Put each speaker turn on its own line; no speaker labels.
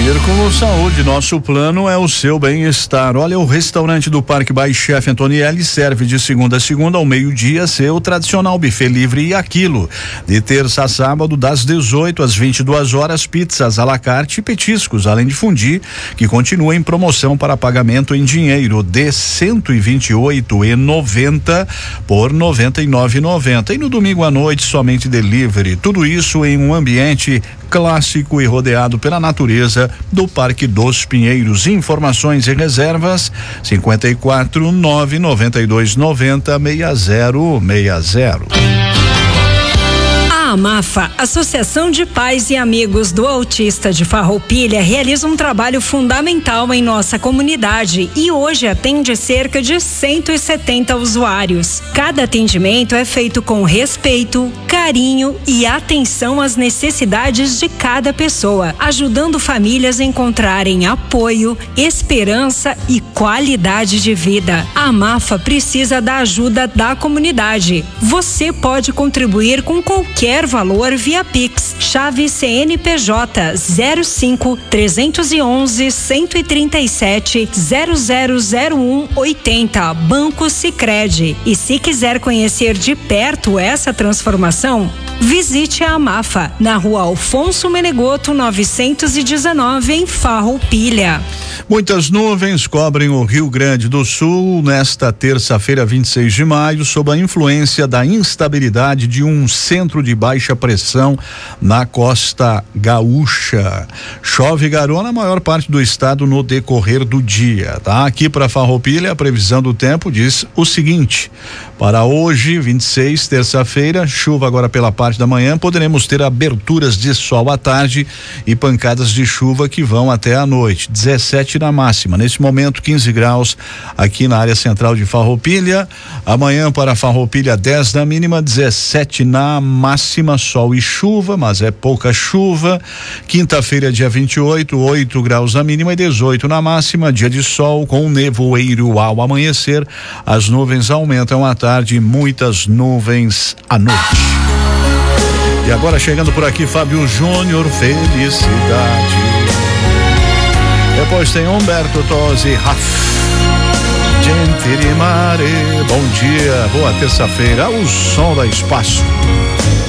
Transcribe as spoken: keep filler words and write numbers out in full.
Círculo Saúde, nosso plano é o seu bem-estar. Olha, o restaurante do Parque By Chef Antonielli serve de segunda a segunda ao meio-dia seu tradicional buffet livre e aquilo. De terça a sábado, das dezoito às vinte e duas horas, pizzas à la carte e petiscos, além de fundir, que continua em promoção para pagamento em dinheiro de cento e vinte e oito reais e noventa centavos por noventa e nove reais e noventa centavos. E no domingo à noite, somente delivery. Tudo isso em um ambiente clássico e rodeado pela natureza do Parque dos Pinheiros. Informações e reservas cinquenta e quatro, nove noventa e dois, noventa, seis zero seis zero.
A AMAFA, Associação de Pais e Amigos do Autista de Farroupilha, realiza um trabalho fundamental em nossa comunidade e hoje atende cerca de cento e setenta usuários. Cada atendimento é feito com respeito, carinho e atenção às necessidades de cada pessoa, ajudando famílias a encontrarem apoio, esperança e qualidade de vida. A AMAFA precisa da ajuda da comunidade. Você pode contribuir com qualquer valor via Pix, chave C N P J zero cinco, trezentos e onze, cento e trinta e sete, zero zero zero um, oitenta, Banco Sicredi. E se quiser conhecer de perto essa transformação, visite a AMAFA na Rua Alfonso Menegoto novecentos e dezenove, em Farroupilha.
Muitas nuvens cobrem o Rio Grande do Sul nesta terça-feira, vinte e seis de maio, sob a influência da instabilidade de um centro de baixa pressão na costa gaúcha. Chove e garoa na maior parte do estado no decorrer do dia, tá? Aqui para Farroupilha, a previsão do tempo diz o seguinte: para hoje, vinte e seis, terça-feira, chuva agora pela parte da manhã, poderemos ter aberturas de sol à tarde e pancadas de chuva que vão até a noite. dezessete na máxima. Nesse momento, quinze graus aqui na área central de Farroupilha. Amanhã para Farroupilha, dez na mínima, dezessete na máxima, sol e chuva, mas é pouca chuva. Quinta-feira, dia vinte e oito, oito graus na mínima e dezoito na máxima, dia de sol com nevoeiro ao amanhecer. As nuvens aumentam à tarde, muitas nuvens à noite. E agora chegando por aqui, Fábio Júnior, Felicidade. Depois tem Humberto Tosi, Raf. Gente di mare. Bom dia, boa terça-feira, o som da Espaço.